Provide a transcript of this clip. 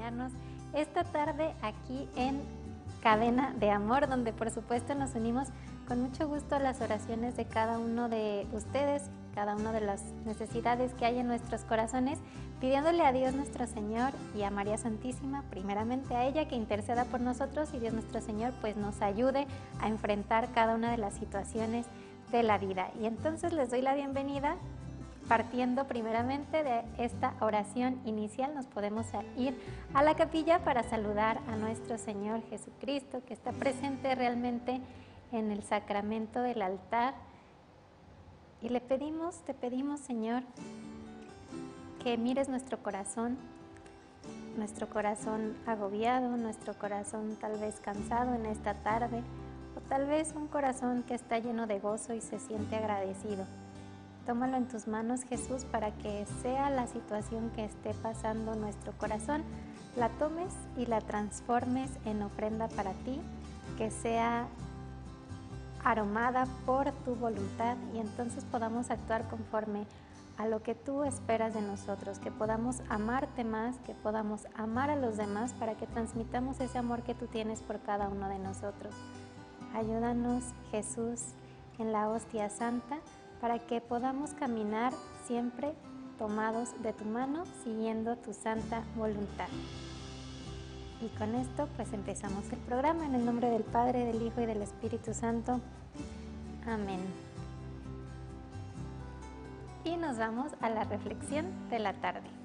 acompañarnos esta tarde aquí en Cadena de Amor, donde por supuesto nos unimos con mucho gusto a las oraciones de cada uno de ustedes, cada una de las necesidades que hay en nuestros corazones, pidiéndole a Dios nuestro Señor y a María Santísima, primeramente a ella que interceda por nosotros y Dios nuestro Señor pues nos ayude a enfrentar cada una de las situaciones de la vida. Y entonces les doy la bienvenida. Partiendo primeramente de esta oración inicial, nos podemos ir a la capilla para saludar a nuestro Señor Jesucristo, que está presente realmente en el sacramento del altar. Y te pedimos, Señor, que mires nuestro corazón agobiado, nuestro corazón tal vez cansado en esta tarde, o tal vez un corazón que está lleno de gozo y se siente agradecido. Tómalo en tus manos, Jesús, para que sea la situación que esté pasando nuestro corazón, la tomes y la transformes en ofrenda para ti, que sea aromada por tu voluntad y entonces podamos actuar conforme a lo que tú esperas de nosotros, que podamos amarte más, que podamos amar a los demás para que transmitamos ese amor que tú tienes por cada uno de nosotros. Ayúdanos, Jesús, en la hostia santa, para que podamos caminar siempre tomados de tu mano, siguiendo tu santa voluntad. Y con esto pues empezamos el programa en el nombre del Padre, del Hijo y del Espíritu Santo. Amén. Y nos vamos a la reflexión de la tarde.